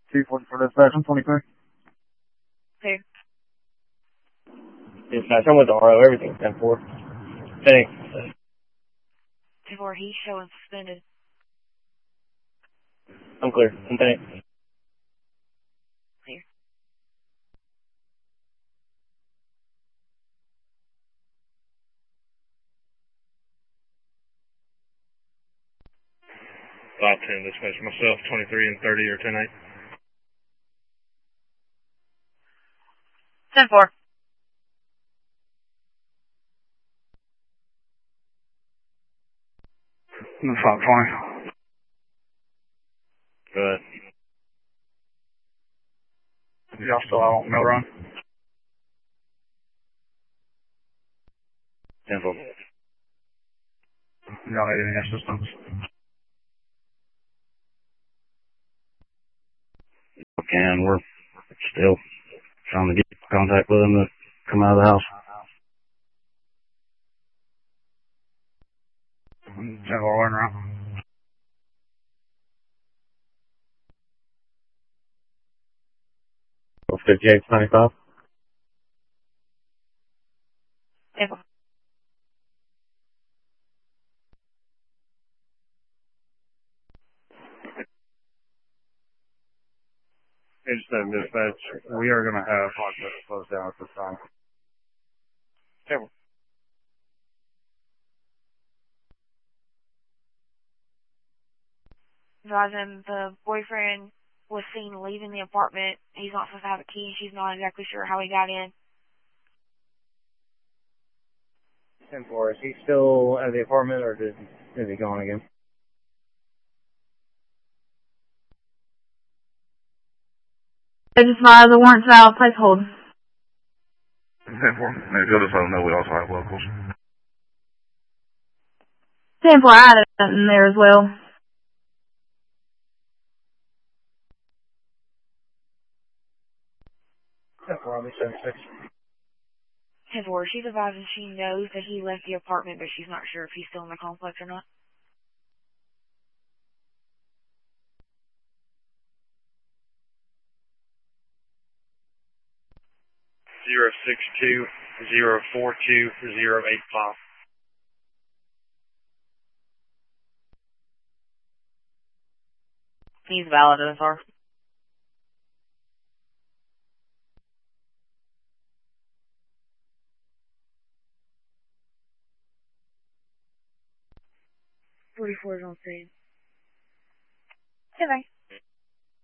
240 for dispatch, 23. Clear. Dispatch, I'm with the RO. Everything's 10-4. Thanks. 10-4, he's showing suspended. I'm clear. Thanks. Clear. Five 10 dispatch. Myself, 23 and 30 or 10-8. 10-4. That's 520. Good. Y'all still out on mill run? 10-4. Y'all need any assistance? And we're still trying to get contact with them to come out of the house. 10-4 went around. Oh, 58-95. 10-4. Instead dispatch, we are going to have Hotbed closed down at this time. 10-4. Advising the boyfriend was seen leaving the apartment. He's not supposed to have a key, and she's not exactly sure how he got in. 10-4. Is he still at the apartment or is he gone again? I just filed the warrants out, place hold. 10-4. Maybe you'll just let them know we also have locals. 10-4, I had it in there as well. 10-4, I'll be 7-6. 10-4, she's advising she knows that he left the apartment, but she's not sure if he's still in the complex or not. 062-042-085. He's valid, SR. 44 is on scene. 10-8.